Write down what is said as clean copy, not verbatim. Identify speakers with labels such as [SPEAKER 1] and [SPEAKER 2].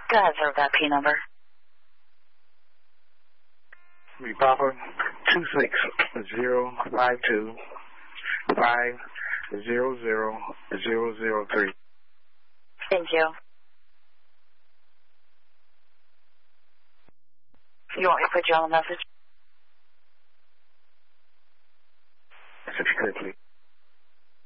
[SPEAKER 1] Go ahead, sir, with that P number.
[SPEAKER 2] Me Papa 26052500003.
[SPEAKER 1] Thank you. You want me to put you on the message?